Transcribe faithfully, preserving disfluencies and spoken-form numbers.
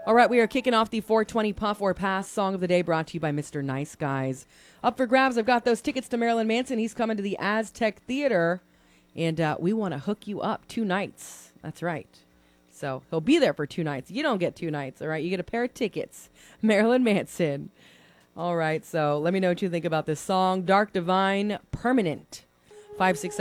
All right, we are kicking off the four twenty Puff or Pass Song of the Day, brought to you by Mister Nice Guys. Up for grabs, I've got those tickets to Marilyn Manson. He's coming to the Aztec Theater, and uh, we want to hook you up two nights. That's right. So he'll be there for two nights. You don't get two nights, all right? You get a pair of tickets. Marilyn Manson. All right, so let me know what you think about this song. Dark Divine, Permanent. five six